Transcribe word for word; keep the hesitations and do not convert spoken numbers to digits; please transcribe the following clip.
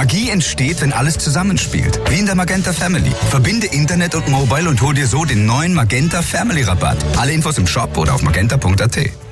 Magie entsteht, wenn alles zusammenspielt. Wie in der Magenta Family. Verbinde Internet und Mobile und hol dir so den neuen Magenta Family Rabatt. Alle Infos im Shop oder auf magenta punkt at.